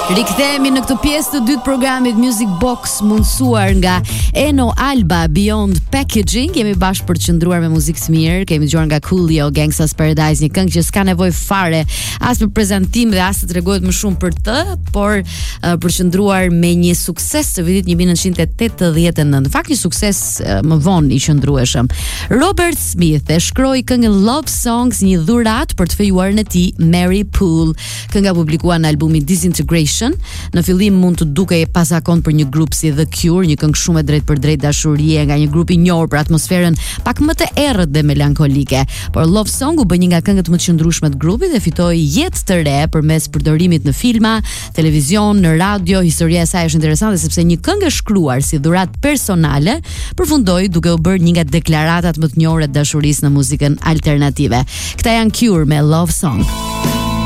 Rikthehemi në këtë pjesë të dytë programit Music Box mundsuar nga Eno Alba Beyond Packaging. Jemi bashkë për të qëndruar me muzikë të mirë. Kemi dëgjuar nga Coolio, Gangsta's Paradise, një këngë që s'ka nevojë fare as për prezantim dhe as të tregohet më shumë për të, por për qëndruar me një sukses të vitit 1989. Në fakt një sukses më vonë i qëndrueshëm. Robert Smith e shkroi këngën Love Songs, një dhuratë për të fejuar në tij Mary Poole. Kënga publikuar në albumin Disintegration. Në fillim mund të dukej pasakon për një grup si The Cure, një këngë shumë e drejtë për drejtë dashurie nga një grup i njohur për atmosferën pak më të errët dhe melankolike. Por Love Song u bë një nga këngët më të qëndrueshme të grupit dhe fitoi jetë të re përmes përdorimit në filma, televizion, në radio. Historia e saj është interesante sepse një këngë e shkruar si dhuratë personale përfundoi duke u bërë një nga deklaratat më të njohura të dashurisë në muzikën alternative. Këta janë Cure me Love Song.